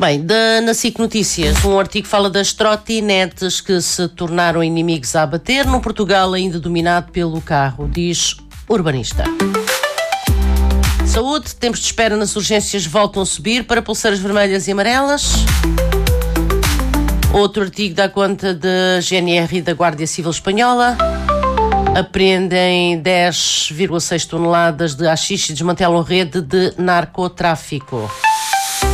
Bem, na SIC Notícias, um artigo fala das trotinetes que se tornaram inimigos a abater num Portugal ainda dominado pelo carro, diz urbanista. Saúde, tempos de espera nas urgências voltam a subir para pulseiras vermelhas e amarelas. Outro artigo dá conta da GNR e da Guardia Civil Espanhola. Apreendem 10,6 toneladas de haxixe e desmantelam rede de narcotráfico.